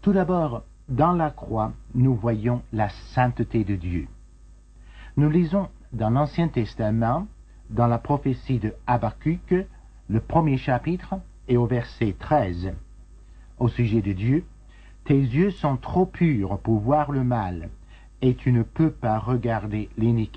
Tout d'abord, dans la croix, nous voyons la sainteté de Dieu. Nous lisons dans l'Ancien Testament, dans la prophétie de Habakkuk, le premier chapitre, et au verset 13, au sujet de Dieu, « Tes yeux sont trop purs pour voir le mal, et tu ne peux pas regarder l'iniquité. »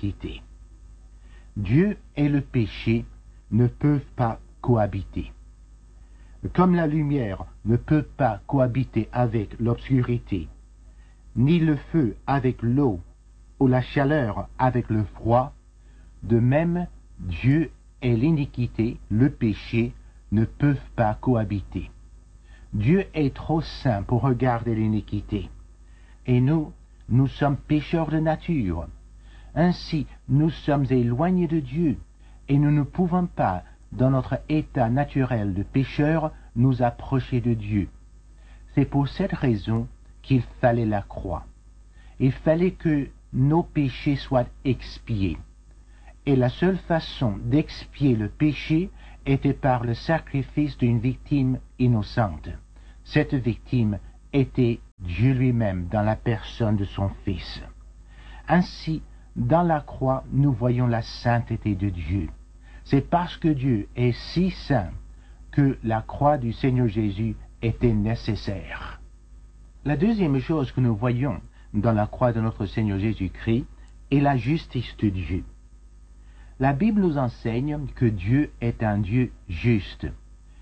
Dieu et le péché ne peuvent pas cohabiter. Comme la lumière ne peut pas cohabiter avec l'obscurité, ni le feu avec l'eau, ou la chaleur avec le froid, de même Dieu et l'iniquité, le péché, ne peuvent pas cohabiter. Dieu est trop saint pour regarder l'iniquité. Et nous sommes pécheurs de nature. Ainsi, nous sommes éloignés de Dieu, et nous ne pouvons pas, dans notre état naturel de pécheur, nous approcher de Dieu. C'est pour cette raison qu'il fallait la croix. Il fallait que nos péchés soient expiés. Et la seule façon d'expier le péché était par le sacrifice d'une victime innocente. Cette victime était Dieu lui-même dans la personne de son Fils. Ainsi, dans la croix, nous voyons la sainteté de Dieu. C'est parce que Dieu est si saint que la croix du Seigneur Jésus était nécessaire. La deuxième chose que nous voyons dans la croix de notre Seigneur Jésus-Christ est la justice de Dieu. La Bible nous enseigne que Dieu est un Dieu juste,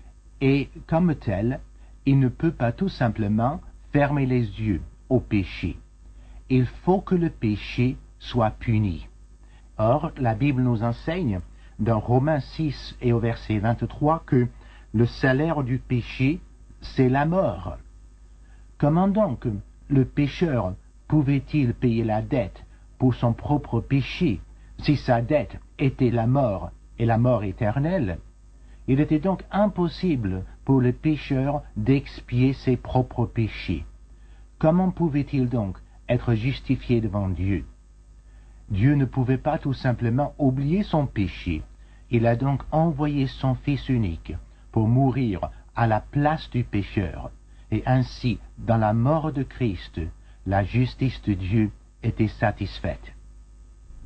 et comme tel, il ne peut pas tout simplement fermer les yeux au péché. Il faut que le péché soit puni. Or, la Bible nous enseigne, dans Romains 6 et au verset 23, que le salaire du péché, c'est la mort. Comment donc le pécheur pouvait-il payer la dette pour son propre péché, si sa dette était la mort et la mort éternelle? Il était donc impossible pour le pécheur d'expier ses propres péchés. Comment pouvait-il donc être justifié devant Dieu? Dieu ne pouvait pas tout simplement oublier son péché. Il a donc envoyé son Fils unique pour mourir à la place du pécheur. Et ainsi, dans la mort de Christ, la justice de Dieu était satisfaite.